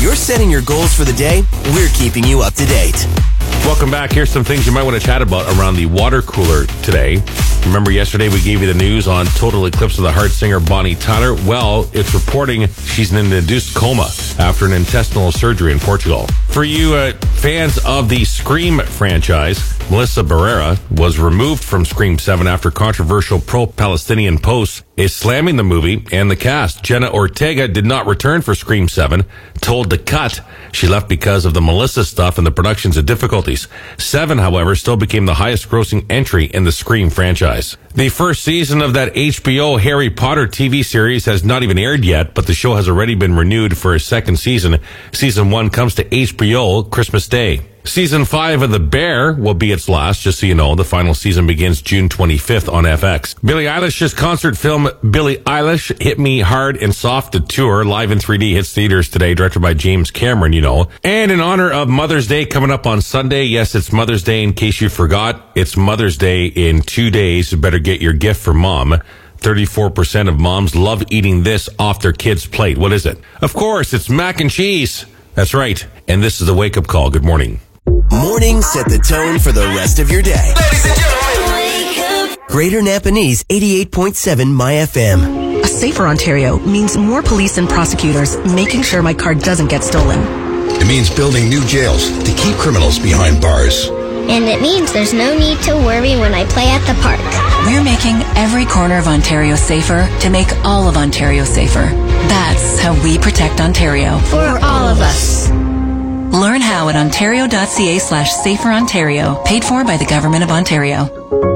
you're setting your goals for the day, we're keeping you up to date. Welcome back. Here's some things you might want to chat about around the water cooler today. Remember yesterday we gave you the news on total eclipse of the heart singer Bonnie Tyler? Well, it's reporting she's in an induced coma after an intestinal surgery in Portugal. For you fans of the Scream franchise, Melissa Barrera was removed from Scream 7 after controversial pro-Palestinian posts is slamming the movie and the cast. Jenna Ortega did not return for Scream 7, told to cut. She left because of the Melissa stuff and the production's difficulties. 7, however, still became the highest grossing entry in the Scream franchise. The first season of that HBO Harry Potter TV series has not even aired yet, but the show has already been renewed for a second season. Season 1 comes to HBO Christmas Day. Season 5 of The Bear will be its last, just so you know. The final season begins June 25th on FX. Billie Eilish's concert film, Billie Eilish, Hit Me Hard and Soft, the tour, live in 3D, hits theaters today, directed by James Cameron, you know. And in honor of Mother's Day coming up on Sunday, yes, it's Mother's Day in case you forgot. It's Mother's Day in 2 days. You better get your gift for mom. 34% of moms love eating this off their kids' plate. What is it? Of course, it's mac and cheese. That's right. And this is a wake-up call. Good morning. Mornings set the tone for the rest of your day. Ladies and gentlemen, Greater Napanese 88.7 My FM. A safer Ontario means more police and prosecutors making sure my car doesn't get stolen. It means building new jails to keep criminals behind bars. And it means there's no need to worry when I play at the park. We're making every corner of Ontario safer to make all of Ontario safer. That's how we protect Ontario. For all of us. Learn how at ontario.ca/saferontario, paid for by the Government of Ontario.